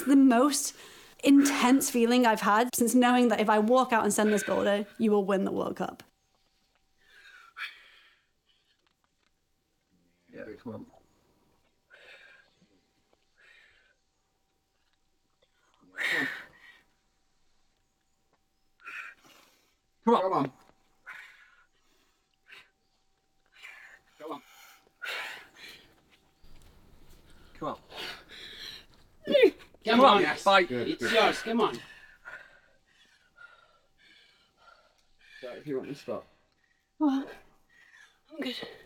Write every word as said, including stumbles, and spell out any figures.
is the most intense feeling I've had since knowing that if I walk out and send this boulder, you will win the World Cup. Yeah, come on. Come on. Come on. Come on. Come on. Come, come on, on. Yes. Fight. Good, it's good. yours, come on. So if you want to stop. Well, I'm good.